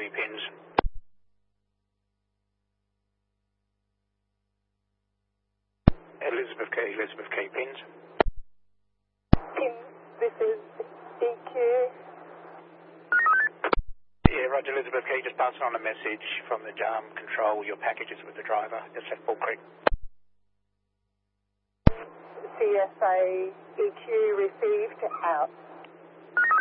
pins. Elizabeth Key pins. Pins, this is EQ. Yeah, Roger, Elizabeth Key, just passing on a message from the control. Your package is with the driver. Just at Bull Creek. CSA EQ received out.